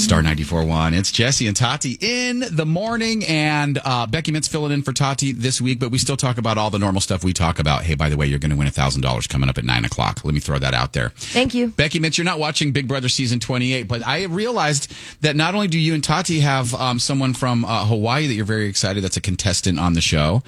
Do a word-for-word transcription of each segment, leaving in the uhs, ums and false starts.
Star ninety-four point one. It's Jesse and Tati in the morning, and uh, Becky Mitz filling in for Tati this week, but we still talk about all the normal stuff we talk about. Hey, by the way, you're going to win one thousand dollars coming up at nine o'clock. Let me throw that out there. Thank you. Becky Mitz, you're not watching Big Brother Season twenty-eight, but I realized that not only do you and Tati have um, someone from uh, Hawaii that you're very excited that's a contestant on the show,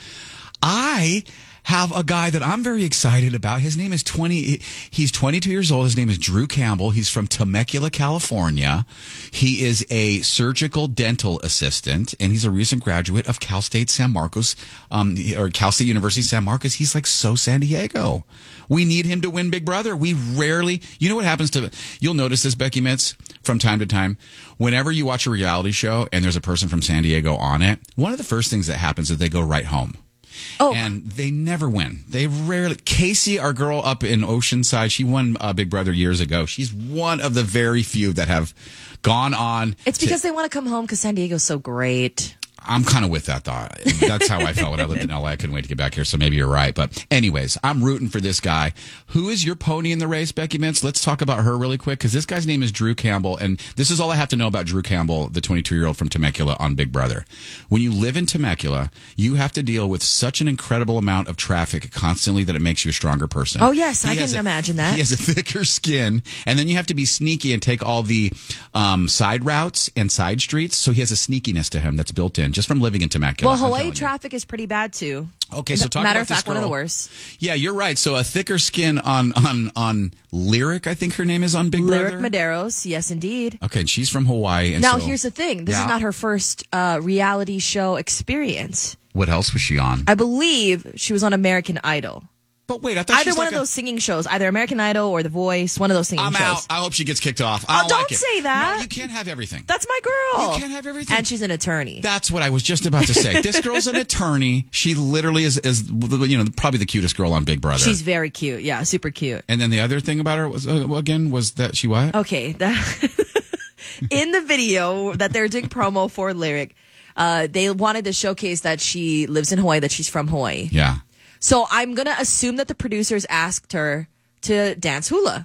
I have a guy that I'm very excited about. His name is twenty. He's twenty-two years old. His name is Drew Campbell. He's from Temecula, California. He is a surgical dental assistant, and he's a recent graduate of Cal State San Marcos, um, or Cal State University San Marcos. He's like so San Diego. We need him to win Big Brother. We rarely, you know what happens to, you'll notice this, Becky Mitz, from time to time. Whenever you watch a reality show and there's a person from San Diego on it, one of the first things that happens is they go right home. Oh. And they never win. They rarely. Casey, our girl up in Oceanside, she won uh, Big Brother years ago. She's one of the very few that have gone on. It's because to, they want to come home because San Diego's so great. I'm kind of with that thought. That's how I felt when I lived in L A. I couldn't wait to get back here, so maybe you're right. But anyways, I'm rooting for this guy. Who is your pony in the race, Becky Mitz? Let's talk about her really quick, because this guy's name is Drew Campbell, and this is all I have to know about Drew Campbell, the twenty-two-year-old from Temecula on Big Brother. When you live in Temecula, you have to deal with such an incredible amount of traffic constantly that it makes you a stronger person. Oh, yes, he I can a, imagine that. He has a thicker skin, and then you have to be sneaky and take all the um, side routes and side streets, so he has a sneakiness to him that's built in just from living in Temecula. Well, Hawaii traffic is pretty bad too. Okay, so talk matter about of fact, this girl. one of the worst. Yeah, you're right. So a thicker skin on on on Lyric, I think her name is on Big Lyric Brother. Medeiros, yes, indeed. Okay, and she's from Hawaii. And now, so, here's the thing: this yeah. is not her first uh, reality show experience. What else was she on? I believe she was on American Idol. But wait, I thought either she's one like of a... those singing shows, either American Idol or The Voice, one of those singing I'm shows. out. I hope she gets kicked off. I Oh, don't, don't like it. say that. No, you can't have everything. That's my girl. You can't have everything. And she's an attorney. That's what I was just about to say. This girl's an attorney. She literally is, is, you know, probably the cutest girl on Big Brother. She's very cute. Yeah, super cute. And then the other thing about her was, uh, again, was that she what? Okay. That in the video that they're doing promo for Lyric, uh, they wanted to showcase that she lives in Hawaii, that she's from Hawaii. Yeah. So I'm going to assume that the producers asked her to dance hula.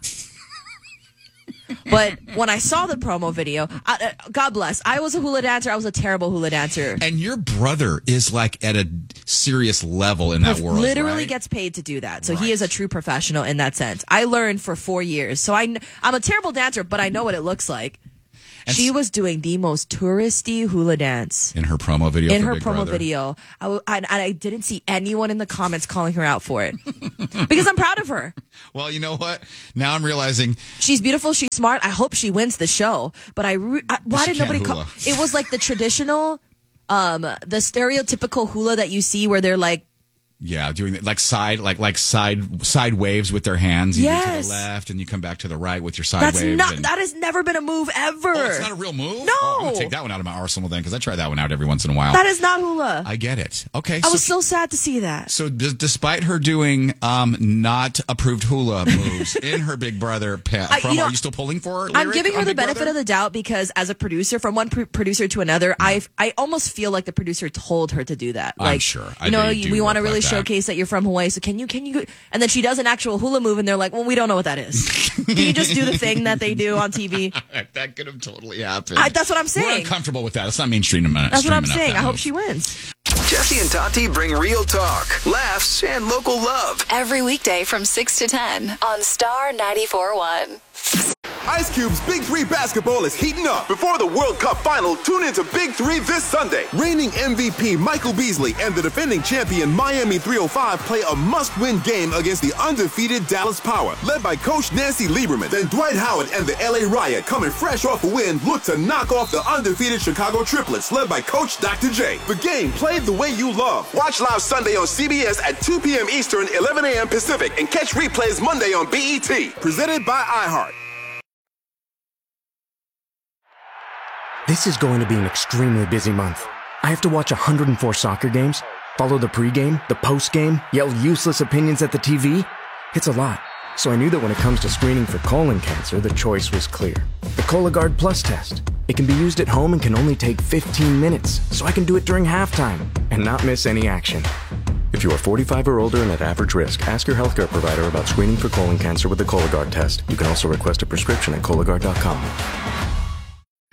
But when I saw the promo video, I, uh, God bless, I was a hula dancer. I was a terrible hula dancer. And your brother is like at a serious level in that world, Literally right? gets paid to do that. So Right. he is a true professional in that sense. I learned for four years. So I, kn- I'm a terrible dancer, but I know what it looks like. And she was doing the most touristy hula dance. In her promo video In for her Big promo Brother. video. I, w- I, and I didn't see anyone in the comments calling her out for it. Because I'm proud of her. Well, you know what? Now I'm realizing She's beautiful. She's smart. I hope she wins the show. But I, re- I why She did nobody can't call? hula. It was like the traditional, um, the stereotypical hula that you see where they're like, yeah, doing it like side, like like side side waves with their hands. You do to Yes. the left, and you come back to the right with your side that's waves. not, and, that has never been a move ever. oh, it's not a real move. No. Oh, I'm gonna take that one out of my arsenal then, because I try that one out every once in a while. That is not hula. I, I get it. Okay, was so sad to see that. So d- despite her doing um, not approved hula moves in her Big Brother pa- I- promo, you know, are you still pulling for her? I'm Lyric giving her on the Big benefit Brother? of the doubt because as a producer, from one pr- producer to another, I I almost feel like the producer told her to do that. I'm Like, sure. I you know, bet you do we want to work really like that. showcase that you're from Hawaii. So can you can you? Go? And then she does an actual hula move, and they're like, "Well, we don't know what that is. Can you just do the thing that they do on T V?" That could have totally happened. I, that's what I'm We're saying. uncomfortable with that. It's not mainstream enough. That's what I'm enough, saying. that I hope move. she wins. Jesse and Tati bring real talk, laughs, and local love. Every weekday from six to ten on Star ninety-four point one. Ice Cube's Big Three basketball is heating up. Before the World Cup final, tune into Big Three this Sunday. Reigning M V P Michael Beasley and the defending champion Miami three oh five play a must-win game against the undefeated Dallas Power, led by Coach Nancy Lieberman. Then Dwight Howard and the L A Riot, coming fresh off a win, look to knock off the undefeated Chicago Triplets, led by Coach Doctor J. The game played the way you love. Watch live Sunday on C B S at two p.m. Eastern, eleven a.m. Pacific, and catch replays Monday on B E T. Presented by iHeart. This is going to be an extremely busy month. I have to watch one hundred four soccer games, follow the pregame, the postgame, yell useless opinions at the T V. It's a lot. So I knew that when it comes to screening for colon cancer, the choice was clear. The Cologuard Plus test. It can be used at home and can only take fifteen minutes, so I can do it during halftime and not miss any action. If you are forty-five or older and at average risk, ask your healthcare provider about screening for colon cancer with the Cologuard test. You can also request a prescription at Cologuard dot com.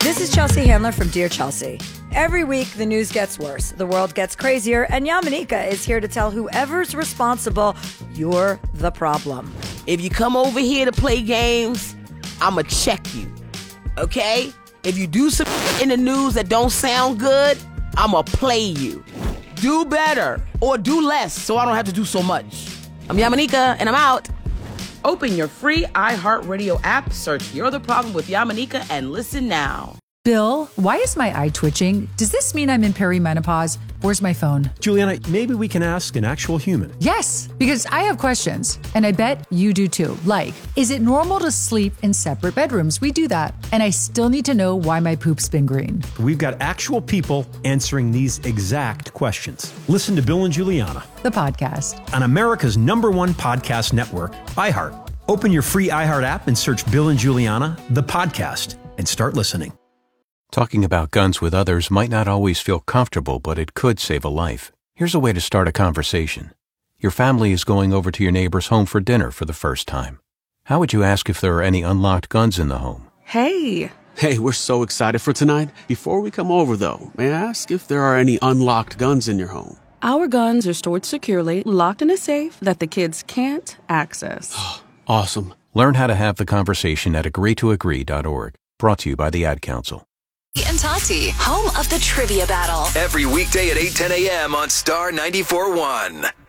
This is Chelsea Handler from Dear Chelsea. Every week, the news gets worse, the world gets crazier, and Yamanika is here to tell whoever's responsible, you're the problem. If you come over here to play games, I'ma check you, okay? If you do some in the news that don't sound good, I'ma play you. Do better or do less so I don't have to do so much. I'm Yamanika, and I'm out. Open your free iHeartRadio app, search You're the Problem with Yamanika, and listen now. Bill, why is my eye twitching? Does this mean I'm in perimenopause? Where's my phone? Juliana, maybe we can ask an actual human. Yes, because I have questions, and I bet you do too. Like, is it normal to sleep in separate bedrooms? We do that. And I still need to know why my poop's been green. We've got actual people answering these exact questions. Listen to Bill and Juliana, the podcast, on America's number one podcast network, iHeart. Open your free iHeart app and search Bill and Juliana, the podcast, and start listening. Talking about guns with others might not always feel comfortable, but it could save a life. Here's a way to start a conversation. Your family is going over to your neighbor's home for dinner for the first time. How would you ask if there are any unlocked guns in the home? Hey. Hey, we're so excited for tonight. Before we come over, though, may I ask if there are any unlocked guns in your home? Our guns are stored securely, locked in a safe that the kids can't access. Awesome. Learn how to have the conversation at agree to agree dot org. Brought to you by the Ad Council. And Tati, home of the Trivia Battle. Every weekday at eight ten a.m. on Star ninety-four point one.